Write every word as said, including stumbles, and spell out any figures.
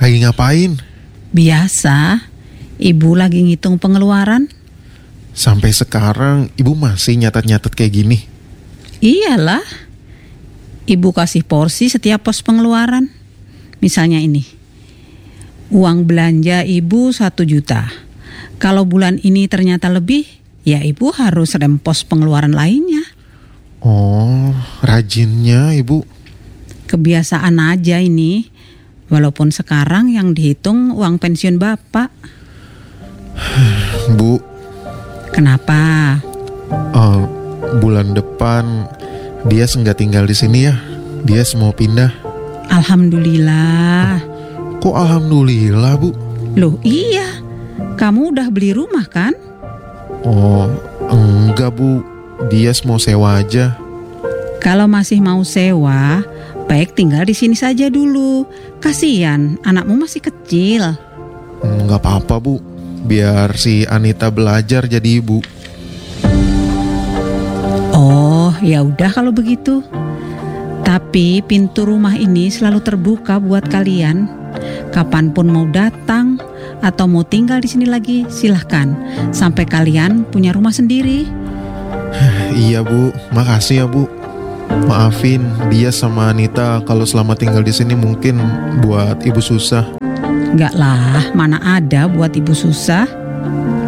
lagi ngapain? Biasa, ibu lagi ngitung pengeluaran. Sampai sekarang ibu masih nyatet-nyatet kayak gini? Iyalah, ibu kasih porsi setiap pos pengeluaran. Misalnya ini, uang belanja ibu satu juta. Kalau bulan ini ternyata lebih, ya ibu harus rem pos pengeluaran lainnya. Oh, rajinnya ibu. Kebiasaan aja ini, walaupun sekarang yang dihitung uang pensiun bapak. Bu, Kenapa? uh, bulan depan dia nggak tinggal di sini ya. Dia mau pindah. Alhamdulillah. Kok alhamdulillah, Bu? Loh iya, kamu udah beli rumah kan? Oh, enggak, Bu. Dia mau sewa aja. Kalau masih mau sewa, baik tinggal di sini saja dulu. Kasian, anakmu masih kecil. Enggak apa-apa, Bu. Biar si Anita belajar jadi ibu. Oh, ya udah kalau begitu. Tapi pintu rumah ini selalu terbuka buat kalian. Kapanpun mau datang atau mau tinggal di sini lagi, silahkan. Sampai kalian punya rumah sendiri. Iya, Bu. Makasih ya, Bu. Maafin dia sama Anita kalau selama tinggal di sini mungkin buat ibu susah. Enggak lah, mana ada buat ibu susah.